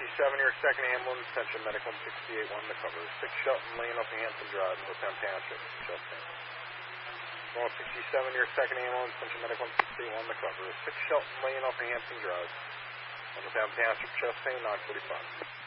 your second ambulance, attention medic 168, 1 to cover. 6 Shelton Lane, Hampton Drive, Northtown Township, chest pain. 167, your second ambulance, attention medic 168, 1 to cover. 6 Shelton Lane, Hampton Drive, Northtown Township, chest pain, 945.